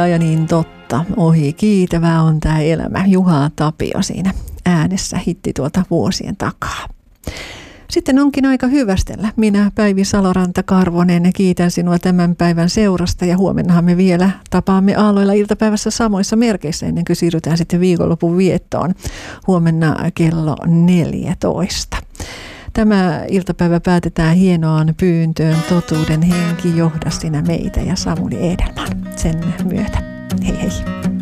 Ja niin totta, ohi kiitävää on tämä elämä. Juha Tapio siinä äänessä hitti tuolta vuosien takaa. Sitten onkin aika hyvästellä. Minä, Päivi Saloranta-Karvonen, kiitän sinua tämän päivän seurasta ja huomennahan me vielä tapaamme aalloilla iltapäivässä samoissa merkeissä ennen kuin siirrytään sitten viikonlopun viettoon huomenna kello 14. Tämä iltapäivä päätetään hienoaan pyyntöön Totuuden henki johda sinä meitä ja Samuli Edelman sen myötä. Hei hei!